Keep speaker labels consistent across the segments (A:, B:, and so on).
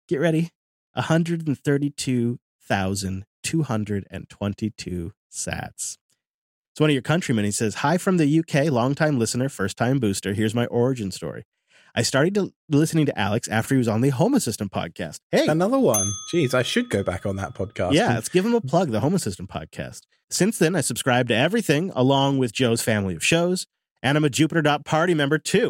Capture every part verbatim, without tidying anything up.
A: get ready, one hundred thirty-two thousand two hundred twenty-two sats. It's one of your countrymen. He says, hi from the U K, longtime listener, first-time booster. Here's my origin story. I started to, listening to Alex after he was on the Home Assistant podcast. Hey.
B: Another one. Jeez, I should go back on that podcast.
A: Yeah, let's give him a plug, the Home Assistant podcast. Since then, I subscribed to everything, along with Joe's family of shows, and I'm a Jupiter dot Party member, too.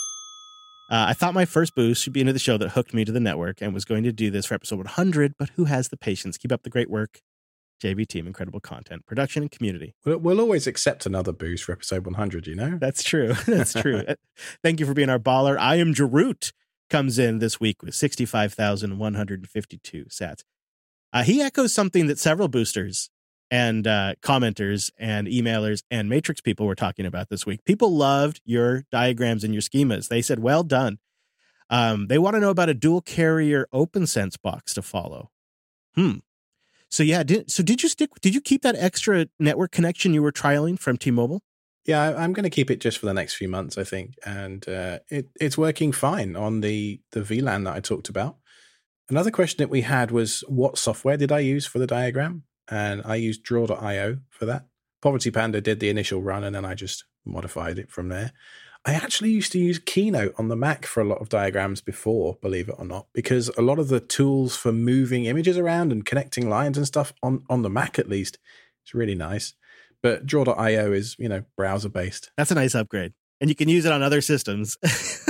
A: Uh, I thought my first boost should be into the show that hooked me to the network and was going to do this for episode one hundred, but who has the patience? Keep up the great work. J B Team, incredible content, production, and community.
B: We'll, we'll always accept another boost for episode one hundred, you know?
A: That's true. That's true. Thank you for being our baller. I am Jarut comes in this week with sixty-five thousand one hundred fifty-two sats. Uh, he echoes something that several boosters and uh, commenters and emailers and Matrix people were talking about this week. People loved your diagrams and your schemas. They said, well done. Um, they want to know about a dual carrier OpenSense box to follow. Hmm. So yeah, did, so did you stick? Did you keep that extra network connection you were trialing from T-Mobile?
B: Yeah, I, I'm going to keep it just for the next few months, I think, and uh, it, it's working fine on the the V LAN that I talked about. Another question that we had was, what software did I use for the diagram? And I used Draw dot io for that. Poverty Panda did the initial run, and then I just modified it from there. I actually used to use Keynote on the Mac for a lot of diagrams before, believe it or not, because a lot of the tools for moving images around and connecting lines and stuff on, on the Mac, at least, it's really nice. But Draw dot io is, you know, browser based.
A: That's a nice upgrade. And you can use it on other systems.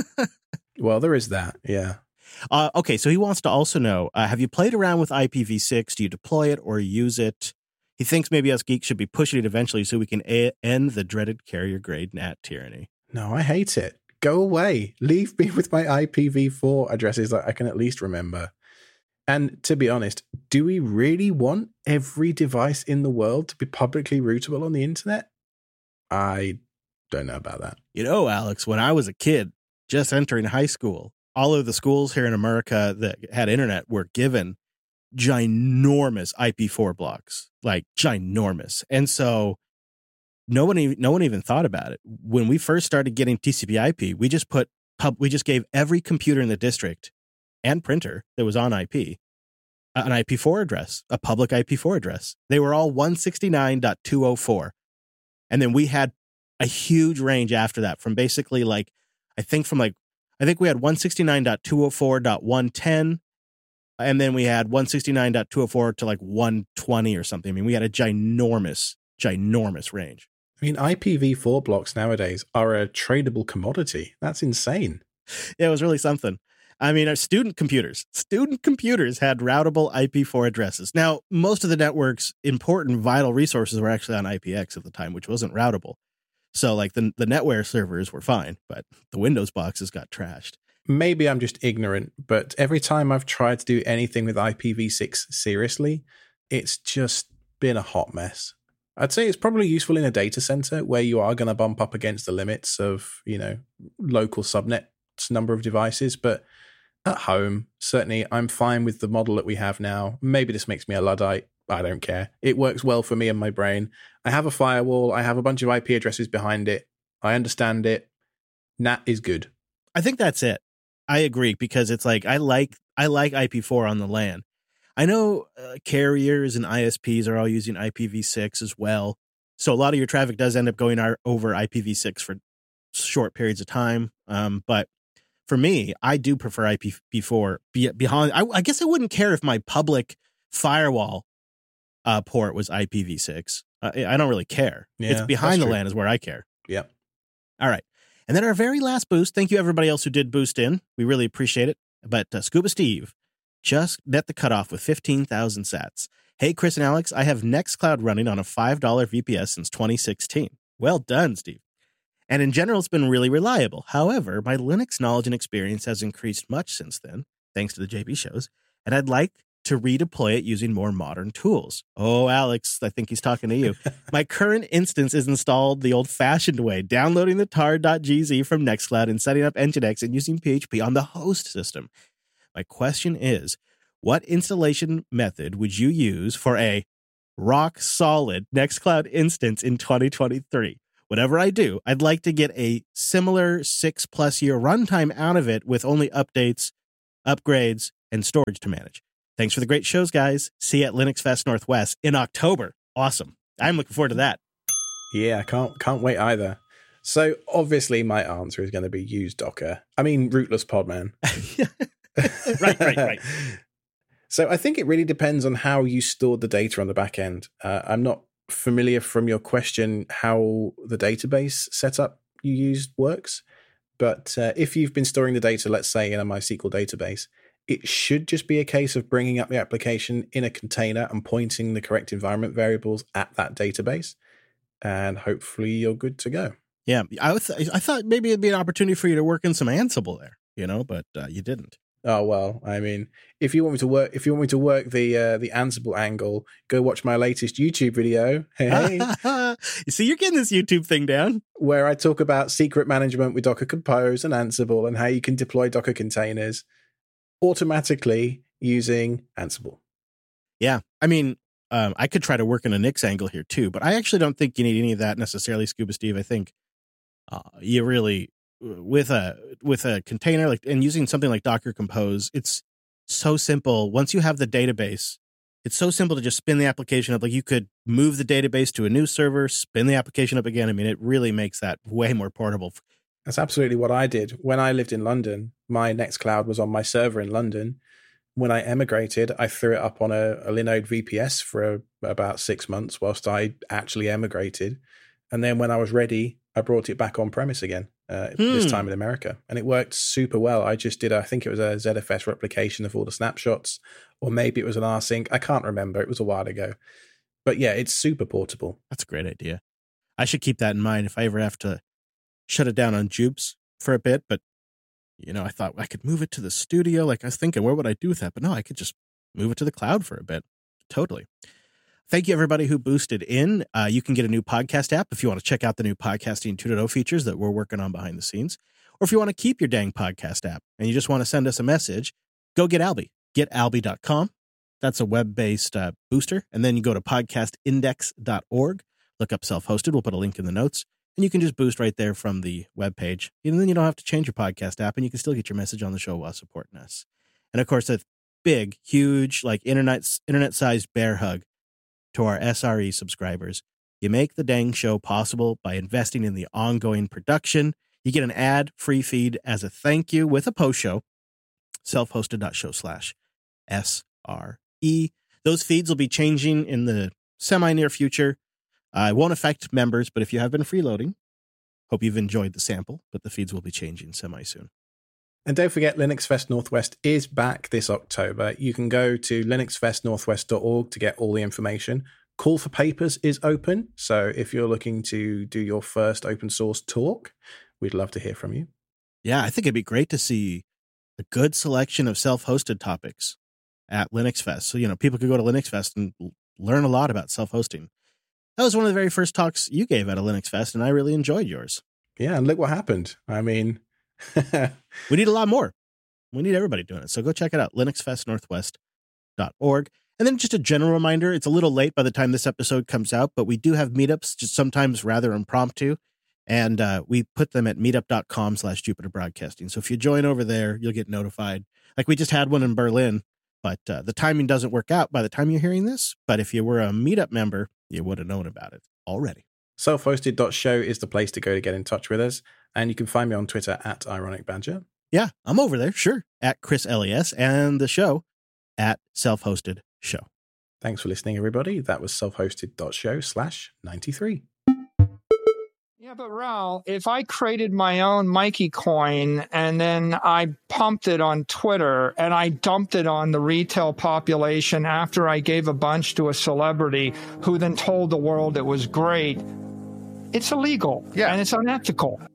B: Well, there is that. Yeah.
A: Uh, okay. So he wants to also know, uh, have you played around with I P v six? Do you deploy it or use it? He thinks maybe us geeks should be pushing it eventually so we can a- end the dreaded carrier grade N A T tyranny.
B: No, I hate it. Go away. Leave me with my I P v four addresses that I can at least remember. And to be honest, do we really want every device in the world to be publicly routable on the internet? I don't know about that.
A: You know, Alex, when I was a kid, just entering high school, all of the schools here in America that had internet were given ginormous I P four blocks, like ginormous. And so no one, even, no one even thought about it. When we first started getting T C P I P, we just put pub, we just gave every computer in the district and printer that was on I P an I P four address, a public I P four address. They were all one sixty-nine dot two oh four. And then we had a huge range after that from basically like, I think from like, I think we had one sixty-nine dot two oh four dot one ten. And then we had one sixty-nine dot two oh four to like one twenty or something. I mean, we had a ginormous, ginormous range.
B: I mean, I P v four blocks nowadays are a tradable commodity. That's insane.
A: Yeah, it was really something. I mean, our student computers, student computers had routable I P four addresses. Now, most of the network's important vital resources were actually on I P X at the time, which wasn't routable. So like the, the NetWare servers were fine, but the Windows boxes got trashed.
B: Maybe I'm just ignorant, but every time I've tried to do anything with I P v six seriously, it's just been a hot mess. I'd say it's probably useful in a data center where you are going to bump up against the limits of, you know, local subnet number of devices. But at home, certainly I'm fine with the model that we have now. Maybe this makes me a Luddite. I don't care. It works well for me and my brain. I have a firewall. I have a bunch of I P addresses behind it. I understand it. N A T is good.
A: I think that's it. I agree, because it's like I like I like I P four on the LAN. I know uh, carriers and I S Ps are all using I P v six as well. So a lot of your traffic does end up going our, over I P v six for short periods of time. Um, but for me, I do prefer I P v four. Be, behind, I, I guess I wouldn't care if my public firewall uh, port was I P v six. Uh, I don't really care.
B: Yeah,
A: it's behind the LAN is where I care.
B: Yeah.
A: All right. And then our very last boost. Thank you, everybody else who did boost in. We really appreciate it. But uh, Scuba Steve just met the cutoff with fifteen thousand sats. Hey, Chris and Alex, I have Nextcloud running on a five dollars V P S since twenty sixteen. Well done, Steve. And in general, it's been really reliable. However, my Linux knowledge and experience has increased much since then, thanks to the J B shows, and I'd like to redeploy it using more modern tools. Oh, Alex, I think he's talking to you. My current instance is installed the old-fashioned way, downloading the tar dot g z from Nextcloud and setting up Nginx and using P H P on the host system. My question is, what installation method would you use for a rock-solid Nextcloud instance in twenty twenty-three? Whatever I do, I'd like to get a similar six-plus year runtime out of it with only updates, upgrades, and storage to manage. Thanks for the great shows, guys. See you at Linux Fest Northwest in October. Awesome. I'm looking forward to that.
B: Yeah, I can't can't wait either. So obviously my answer is going to be use Docker. I mean, rootless Podman.
A: right, right, right.
B: So I think it really depends on how you stored the data on the back end. Uh, I'm not familiar from your question how the database setup you used works. But uh, if you've been storing the data, let's say in a MySQL database, it should just be a case of bringing up the application in a container and pointing the correct environment variables at that database. And hopefully you're good to go.
A: Yeah, I, was, I thought maybe it'd be an opportunity for you to work in some Ansible there, you know, but uh, you didn't.
B: Oh, well, I mean, if you want me to work, if you want me to work the uh, the Ansible angle, go watch my latest YouTube video. Hey,
A: you see, you're getting this YouTube thing down,
B: where I talk about secret management with Docker Compose and Ansible and how you can deploy Docker containers automatically using Ansible.
A: Yeah, I mean, um, I could try to work in a Nix angle here too, but I actually don't think you need any of that necessarily, Scuba Steve. I think uh, you really. With a with a container like and using something like Docker Compose, it's so simple. Once you have the database, it's so simple to just spin the application up. Like you could move the database to a new server, spin the application up again. I mean, it really makes that way more portable.
B: That's absolutely what I did when I lived in London. My Nextcloud was on my server in London. When I emigrated, I threw it up on a, a Linode V P S for a, about six months whilst I actually emigrated, and then when I was ready, I brought it back on premise again. Uh, hmm. This time in America, and it worked super well. I just did, I think it was a Z F S replication of all the snapshots, or maybe it was an rsync. I can't remember. It was a while ago. But yeah, it's super portable.
A: That's a great idea. I should keep that in mind if I ever have to shut it down on Jupes for a bit. But, you know, I thought I could move it to the studio. Like I was thinking, where would I do with that? But no, I could just move it to the cloud for a bit. Totally. Thank you, everybody who boosted in. Uh, you can get a new podcast app if you want to check out the new Podcasting two point oh features that we're working on behind the scenes. Or if you want to keep your dang podcast app and you just want to send us a message, go get Alby. get alby dot com. That's a web-based uh, booster. And then you go to podcast index dot org, look up self-hosted. We'll put a link in the notes. And you can just boost right there from the webpage. And then you don't have to change your podcast app, and you can still get your message on the show while supporting us. And, of course, a big, huge, like internet, internet-sized bear hug to our S R E subscribers. You make the dang show possible by investing in the ongoing production. You get an ad-free feed as a thank you with a post-show, self-hosted.show slash S R E. Those feeds will be changing in the semi-near future. Uh, it won't affect members, but if you have been freeloading, hope you've enjoyed the sample, but the feeds will be changing semi-soon.
B: And don't forget, Linux Fest Northwest is back this October. You can go to linux fest northwest dot org to get all the information. Call for papers is open, so if you're looking to do your first open source talk, we'd love to hear from you.
A: Yeah, I think it'd be great to see a good selection of self-hosted topics at Linux Fest. So, you know, people could go to Linux Fest and learn a lot about self-hosting. That was one of the very first talks you gave at a Linux Fest, and I really enjoyed yours.
B: Yeah, and look what happened. I mean...
A: we need a lot more. We need everybody doing it. So go check it out, linux fest northwest dot org. And then just a general reminder, it's a little late by the time this episode comes out, but we do have meetups, just sometimes rather impromptu. And uh, we put them at meetup.com slash Jupiter Broadcasting. So if you join over there, you'll get notified. Like we just had one in Berlin, but uh, the timing doesn't work out by the time you're hearing this. But if you were a meetup member, you would have known about it already.
B: self hosted dot show is the place to go to get in touch with us. And you can find me on Twitter at Ironic Badger.
A: Yeah, I'm over there. Sure. At Chris L E S and the show at Self-Hosted Show.
B: Thanks for listening, everybody. That was self hosted dot show slash ninety-three.
C: Yeah, but Raul, if I created my own Mikey coin and then I pumped it on Twitter and I dumped it on the retail population after I gave a bunch to a celebrity who then told the world it was great, it's illegal.
D: Yeah.
C: And it's unethical.